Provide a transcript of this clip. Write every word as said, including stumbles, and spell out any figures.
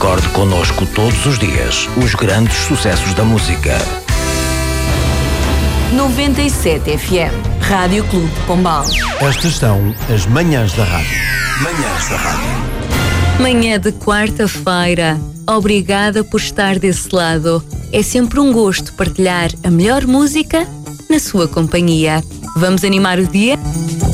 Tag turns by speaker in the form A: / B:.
A: Recorde connosco todos os dias os grandes sucessos da música.
B: noventa e sete F M, Rádio Clube de Pombal.
C: Estas são as manhãs da rádio.
A: Manhãs da rádio.
D: Manhã de quarta-feira. Obrigada por estar desse lado. É sempre um gosto partilhar a melhor música na sua companhia. Vamos animar o dia?